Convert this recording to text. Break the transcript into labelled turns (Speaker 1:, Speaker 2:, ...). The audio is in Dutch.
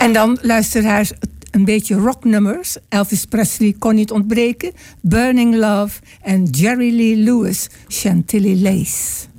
Speaker 1: En dan luisteraars een beetje rocknummers. Elvis Presley kon niet ontbreken. Burning Love en Jerry Lee Lewis, Chantilly Lace.